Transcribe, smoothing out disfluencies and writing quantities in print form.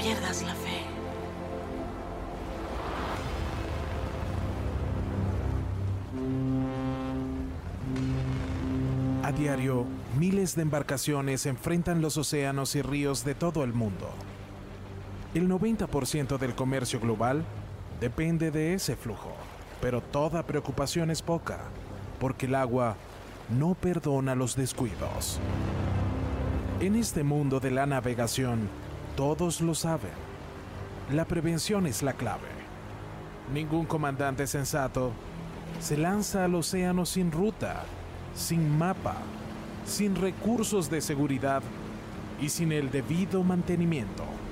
pierdas la fe. A diario, miles de embarcaciones enfrentan los océanos y ríos de todo el mundo. El 90% del comercio global depende de ese flujo, pero toda preocupación es poca, porque el agua no perdona los descuidos. En este mundo de la navegación, todos lo saben. La prevención es la clave. Ningún comandante sensato se lanza al océano sin ruta, sin mapa, sin recursos de seguridad y sin el debido mantenimiento.